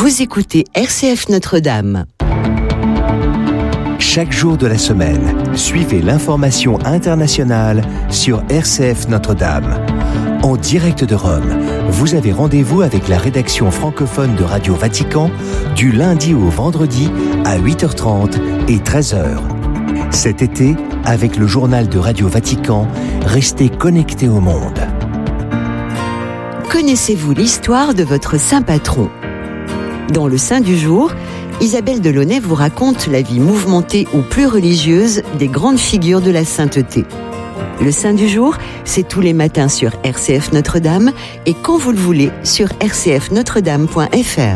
Vous écoutez RCF Notre-Dame. Chaque jour de la semaine, suivez l'information internationale sur RCF Notre-Dame. En direct de Rome, vous avez rendez-vous avec la rédaction francophone de Radio Vatican du lundi au vendredi à 8h30 et 13h. Cet été, avec le journal de Radio Vatican, restez connectés au monde. Connaissez-vous l'histoire de votre saint patron ? Dans le Saint du jour, Isabelle Delaunay vous raconte la vie mouvementée ou plus religieuse des grandes figures de la sainteté. Le Saint du jour, c'est tous les matins sur RCF Notre-Dame et quand vous le voulez sur rcfnotredame.fr.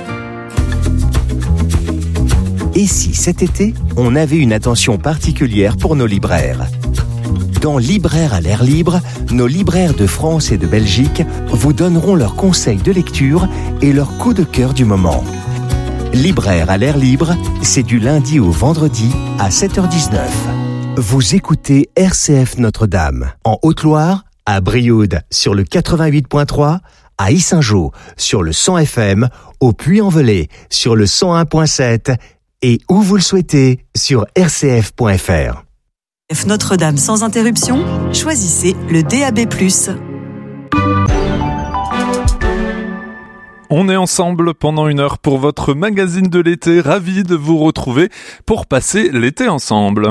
Et si cet été, on avait une attention particulière pour nos libraires ? Dans Libraires à l'air libre, nos libraires de France et de Belgique vous donneront leurs conseils de lecture et leurs coups de cœur du moment. Libraires à l'air libre, c'est du lundi au vendredi à 7h19. Vous écoutez RCF Notre-Dame, en Haute-Loire, à Brioude sur le 88.3, à Yssingeaux sur le 100 FM, au Puy-en-Velay sur le 101.7 et où vous le souhaitez sur rcf.fr. Notre-Dame sans interruption, choisissez le DAB+. On est ensemble pendant 1 heure pour votre magazine de l'été. Ravi de vous retrouver pour passer l'été ensemble.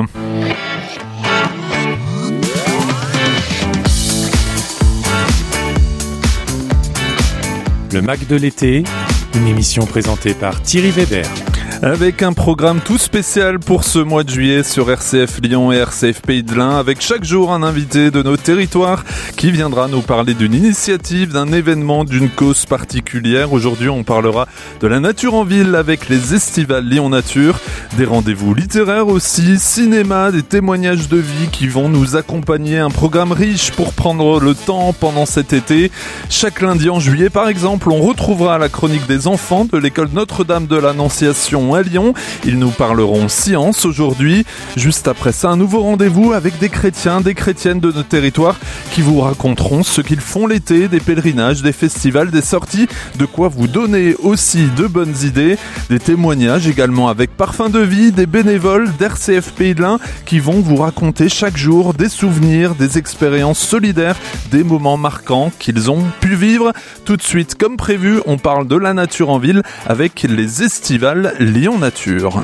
Le Mac de l'été, une émission présentée par Thierry Weber. Avec un programme tout spécial pour ce mois de juillet sur RCF Lyon et RCF Pays de l'Ain, avec chaque jour un invité de nos territoires qui viendra nous parler d'une initiative, d'un événement, d'une cause particulière. Aujourd'hui, on parlera de la nature en ville avec les estivales Lyon Nature, des rendez-vous littéraires aussi, cinéma, des témoignages de vie qui vont nous accompagner, un programme riche pour prendre le temps pendant cet été. Chaque lundi en juillet, par exemple, on retrouvera la chronique des enfants de l'école Notre-Dame de l'Annonciation à Lyon. Ils nous parleront science aujourd'hui. Juste après ça, un nouveau rendez-vous avec des chrétiens, des chrétiennes de notre territoire qui vous raconteront ce qu'ils font l'été, des pèlerinages, des festivals, des sorties, de quoi vous donner aussi de bonnes idées, des témoignages également avec Parfum de vie, des bénévoles d'RCF Pays de l'Ain qui vont vous raconter chaque jour des souvenirs, des expériences solidaires, des moments marquants qu'ils ont pu vivre. Tout de suite, comme prévu, on parle de la nature en ville avec les estivales Lyon Nature.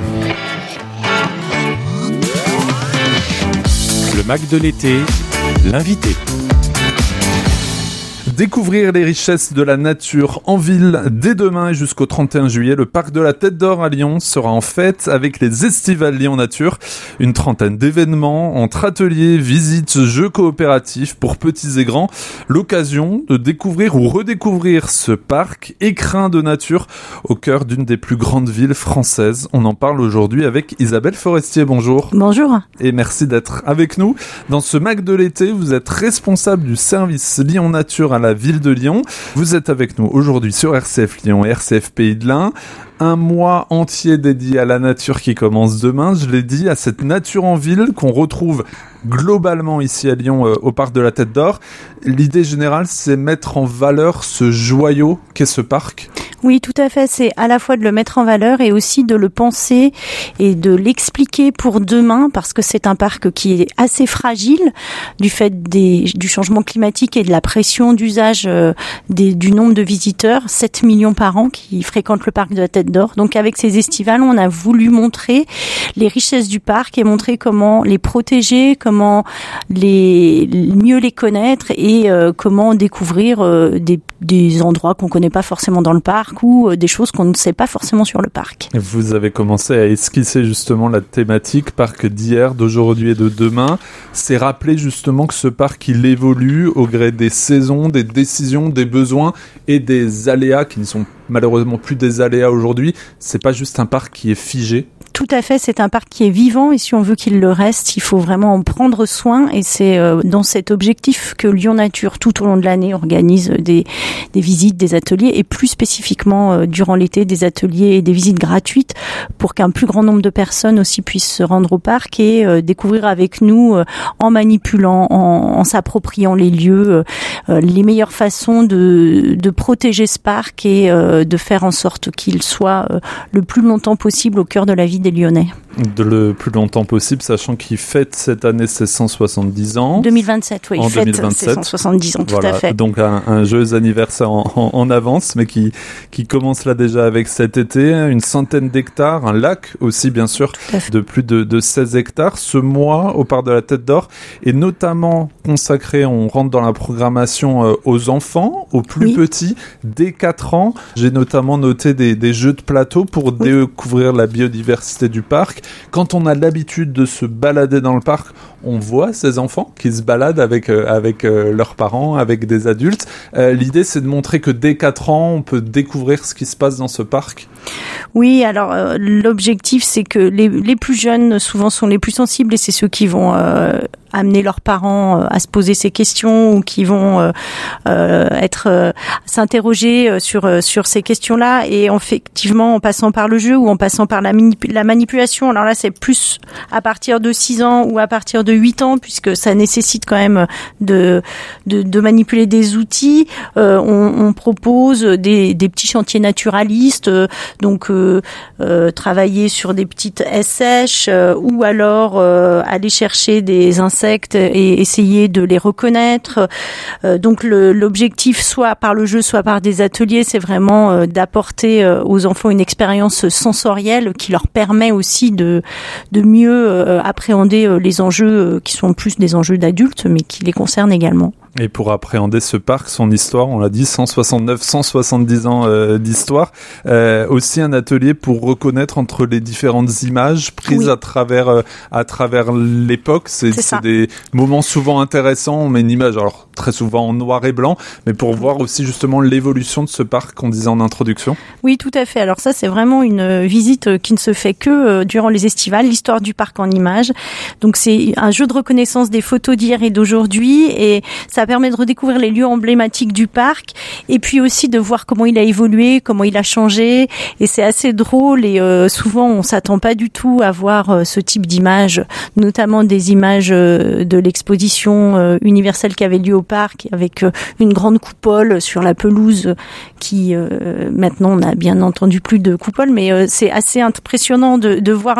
Le Mac de l'été, l'invité. Découvrir les richesses de la nature en ville. Dès demain et jusqu'au 31 juillet, le parc de la Tête d'Or à Lyon sera en fête avec les estivales Lyon Nature. Une trentaine d'événements entre ateliers, visites, jeux coopératifs pour petits et grands. L'occasion de découvrir ou redécouvrir ce parc écrin de nature au cœur d'une des plus grandes villes françaises. On en parle aujourd'hui avec Isabelle Forestier. Bonjour. Bonjour. Et merci d'être avec nous. Dans ce Mac de l'été, vous êtes responsable du service Lyon Nature à la ville de Lyon. Vous êtes avec nous aujourd'hui sur RCF Lyon et RCF Pays de l'Ain. Un mois entier dédié à la nature qui commence demain. Je l'ai dit, à cette nature en ville qu'on retrouve globalement ici à Lyon au parc de la Tête d'Or. L'idée générale, c'est mettre en valeur ce joyau qu'est ce parc. Oui, tout à fait. C'est à la fois de le mettre en valeur et aussi de le penser et de l'expliquer pour demain, parce que c'est un parc qui est assez fragile du fait du changement climatique et de la pression d'usage du nombre de visiteurs, 7 millions par an qui fréquentent le parc de la Tête d'Or. Donc avec ces estivales, on a voulu montrer les richesses du parc et montrer comment les protéger, comment mieux les connaître et comment découvrir des endroits qu'on connaît pas forcément dans le parc ou des choses qu'on ne sait pas forcément sur le parc. Vous avez commencé à esquisser justement la thématique parc d'hier, d'aujourd'hui et de demain. C'est rappeler justement que ce parc, il évolue au gré des saisons, des décisions, des besoins et des aléas qui ne sont malheureusement plus des aléas aujourd'hui. C'est pas juste un parc qui est figé. Tout à fait, c'est un parc qui est vivant et si on veut qu'il le reste, il faut vraiment en prendre soin et c'est dans cet objectif que Lyon Nature, tout au long de l'année, organise des visites, des ateliers et plus spécifiquement durant l'été, des ateliers et des visites gratuites pour qu'un plus grand nombre de personnes aussi puissent se rendre au parc et découvrir avec nous, en manipulant, en s'appropriant les lieux, les meilleures façons de protéger ce parc et de faire en sorte qu'il soit le plus longtemps possible au cœur de la vie des Lyonnais. Le plus longtemps possible, sachant qu'il fête cette année ses 170 ans. 2027, oui, il fête 2027. Ses 170 ans, voilà, tout à fait. Donc un joyeux anniversaire en avance, mais qui commence là déjà avec cet été, une centaine d'hectares, un lac aussi bien sûr, de plus de 16 hectares. Ce mois, au Parc de la Tête d'Or, est notamment consacré, on rentre dans la programmation aux enfants, aux plus petits, dès 4 ans. J'ai notamment noté des jeux de plateau pour découvrir la biodiversité du parc. Quand on a l'habitude de se balader dans le parc, on voit ces enfants qui se baladent avec leurs parents, avec des adultes. L'idée, c'est de montrer que dès 4 ans, on peut découvrir ce qui se passe dans ce parc. Oui, alors l'objectif, c'est que les plus jeunes, souvent, sont les plus sensibles et c'est ceux qui vont amener leurs parents à se poser ces questions ou qui vont s'interroger sur ces questions-là et effectivement en passant par le jeu ou en passant par la manipulation. Alors là, c'est plus à partir de 6 ans ou à partir de 8 ans puisque ça nécessite quand même de manipuler des outils. On propose des petits chantiers naturalistes, donc travailler sur des petites sèches ou alors aller chercher des insectes et essayer de les reconnaître. Donc l'objectif, soit par le jeu, soit par des ateliers, c'est vraiment d'apporter aux enfants une expérience sensorielle qui leur permet aussi de mieux appréhender les enjeux qui sont plus des enjeux d'adultes, mais qui les concernent également. Et pour appréhender ce parc, son histoire, on l'a dit, 170 ans d'histoire. Aussi un atelier pour reconnaître entre les différentes images prises à travers l'époque. C'est des moments souvent intéressants. On met une image, alors très souvent en noir et blanc, mais pour voir aussi justement l'évolution de ce parc qu'on disait en introduction. Oui, tout à fait. Alors ça, c'est vraiment une visite qui ne se fait que durant les estivales, l'histoire du parc en images. Donc c'est un jeu de reconnaissance des photos d'hier et d'aujourd'hui et ça permet de redécouvrir les lieux emblématiques du parc et puis aussi de voir comment il a évolué, comment il a changé et c'est assez drôle et souvent on s'attend pas du tout à voir ce type d'images, notamment des images de l'exposition universelle qui avait lieu au parc avec une grande coupole sur la pelouse qui maintenant on n'a bien entendu plus de coupole mais c'est assez impressionnant de voir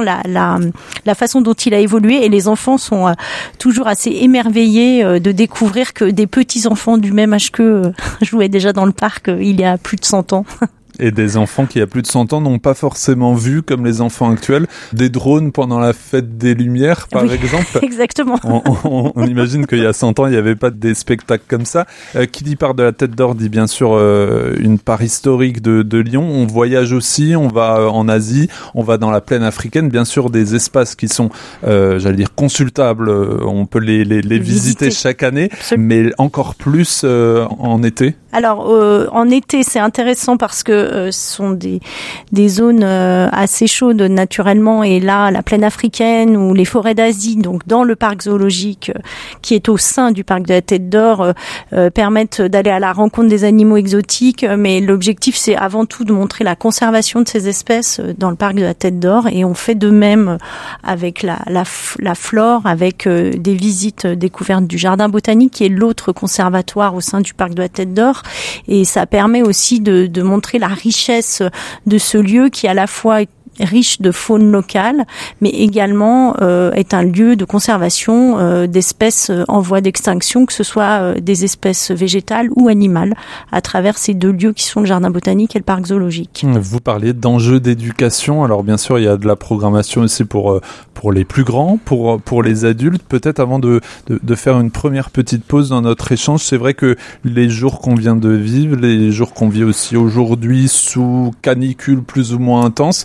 la façon dont il a évolué et les enfants sont toujours assez émerveillés de découvrir que des petits-enfants du même âge qu'eux jouaient déjà dans le parc il y a plus de 100 ans. Et des enfants qui, il y a plus de 100 ans, n'ont pas forcément vu, comme les enfants actuels, des drones pendant la fête des Lumières, par exemple. Exactement. On imagine qu'il y a 100 ans, il n'y avait pas des spectacles comme ça. Qui dit Parc de la Tête d'Or dit bien sûr une part historique de Lyon. On voyage aussi, on va en Asie, on va dans la plaine africaine. Bien sûr, des espaces qui sont, consultables. On peut les visiter chaque année, mais encore plus en été. Alors, en été, c'est intéressant parce que ce sont des zones assez chaudes naturellement et là, la plaine africaine ou les forêts d'Asie, donc dans le parc zoologique qui est au sein du parc de la Tête d'Or, permettent d'aller à la rencontre des animaux exotiques, mais l'objectif c'est avant tout de montrer la conservation de ces espèces dans le parc de la Tête d'Or et on fait de même avec la flore, avec des visites découvertes du jardin botanique qui est l'autre conservatoire au sein du parc de la Tête d'Or et ça permet aussi de montrer la richesse de ce lieu qui à la fois est riche de faune locale, mais également est un lieu de conservation d'espèces en voie d'extinction, que ce soit des espèces végétales ou animales, à travers ces deux lieux qui sont le jardin botanique et le parc zoologique. Vous parliez d'enjeux d'éducation, alors bien sûr il y a de la programmation aussi pour les plus grands, pour les adultes. Peut-être avant de faire une première petite pause dans notre échange, c'est vrai que les jours qu'on vient de vivre, les jours qu'on vit aussi aujourd'hui sous canicule plus ou moins intense,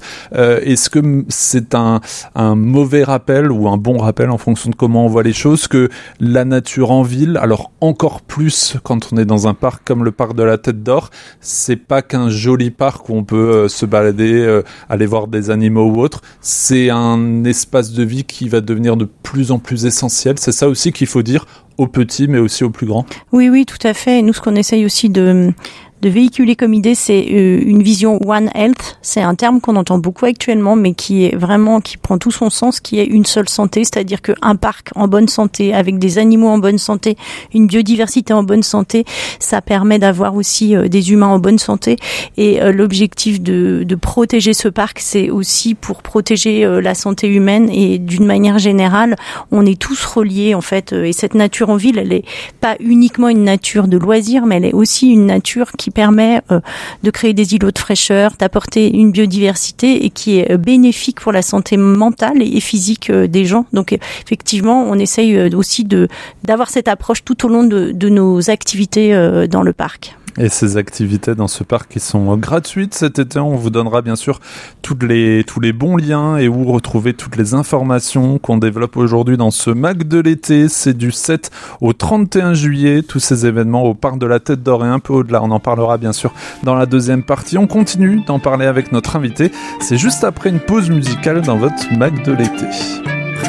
Est-ce que c'est un mauvais rappel ou un bon rappel en fonction de comment on voit les choses que la nature en ville, alors encore plus quand on est dans un parc comme le parc de la Tête d'Or, c'est pas qu'un joli parc où on peut se balader, aller voir des animaux ou autre, c'est un espace de vie qui va devenir de plus en plus essentiel. C'est ça aussi qu'il faut dire aux petits mais aussi aux plus grands. Oui, tout à fait. Et nous, ce qu'on essaye aussi de véhiculer comme idée, c'est une vision One Health. C'est un terme qu'on entend beaucoup actuellement, mais qui prend tout son sens, qui est une seule santé. C'est-à-dire qu'un parc en bonne santé, avec des animaux en bonne santé, une biodiversité en bonne santé, ça permet d'avoir aussi des humains en bonne santé. Et l'objectif de protéger ce parc, c'est aussi pour protéger la santé humaine. Et d'une manière générale, on est tous reliés, en fait. Et cette nature en ville, elle est pas uniquement une nature de loisirs, mais elle est aussi une nature qui permet de créer des îlots de fraîcheur, d'apporter une biodiversité et qui est bénéfique pour la santé mentale et physique des gens. Donc effectivement, on essaye aussi d'avoir cette approche tout au long de nos activités dans le parc. Et ces activités dans ce parc qui sont gratuites cet été, on vous donnera bien sûr tous les bons liens et où retrouver toutes les informations qu'on développe aujourd'hui dans ce MAC de l'été. C'est du 7 au 31 juillet, tous ces événements au parc de la Tête d'Or et un peu au-delà. On en parlera bien sûr dans la deuxième partie. On continue d'en parler avec notre invité. C'est juste après une pause musicale dans votre MAC de l'été.